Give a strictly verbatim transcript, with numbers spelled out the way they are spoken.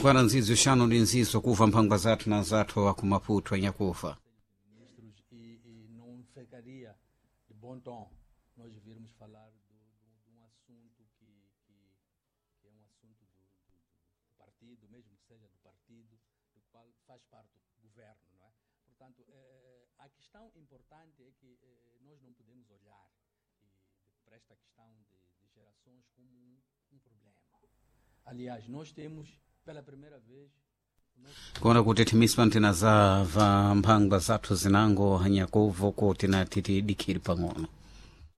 Bwana Nzizo Shano ndi Nzizo kuva mphangwa zathu na zathu wa kumaputo nyakufa. Ministros e, e não ficaria de bom tom nós virmos falar do, do, de um assunto que, que, que é um assunto do, do, do partido, mesmo que seja do partido, do qual faz parte do governo, não é? Portanto, eh, a questão importante é que eh, nós não podemos olhar e, para esta questão de, de gerações como um, um problema. Aliás, nós temos, pela primeira vez, kuona kuti thimiswa ntina za va mphangwa zathu zinango hanyakuvo kuti na titi dikiri pang'ono.